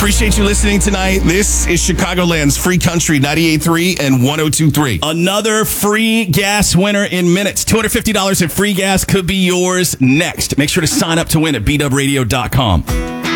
Appreciate you listening tonight. This is Chicagoland's Free Country 98.3 and 102.3. Another free gas winner in minutes. $250 in free gas could be yours next. Make sure to sign up to win at bwradio.com.